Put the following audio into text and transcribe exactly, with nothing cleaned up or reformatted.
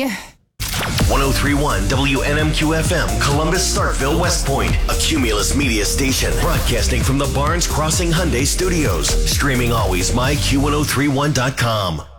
Sorry. ten thirty-one W N M Q F M, Columbus, Starkville, West Point, a Cumulus media station, broadcasting from the Barnes Crossing Hyundai Studios. Streaming always, my Q ten thirty-one dot com.